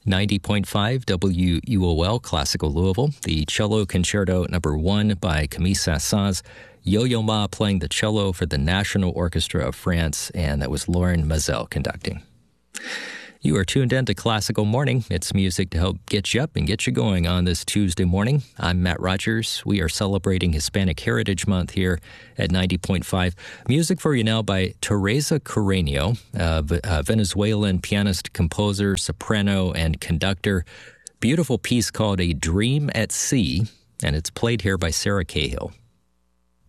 90.5 WUOL Classical Louisville, the Cello Concerto Number 1 by Camille Saint-Saëns, Yo-Yo Ma playing the cello for the National Orchestra of France, and that was Lauren Mazel conducting. You are tuned in to Classical Morning. It's music to help get you up and get you going on this Tuesday morning. I'm Matt Rogers. We are celebrating Hispanic Heritage Month here at 90.5. Music for you now by Teresa Carreño, a Venezuelan pianist, composer, soprano, and conductor. Beautiful piece called A Dream at Sea, and it's played here by Sarah Cahill.